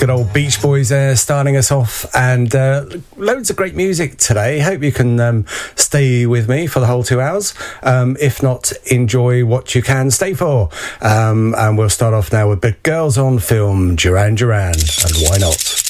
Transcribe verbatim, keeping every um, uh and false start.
Good old Beach Boys there starting us off, and uh, loads of great music today. Hope you can um, stay with me for the whole two hours. Um, if not, enjoy what you can stay for. Um, and we'll start off now with Big Girls on Film, Duran Duran, and Why Not?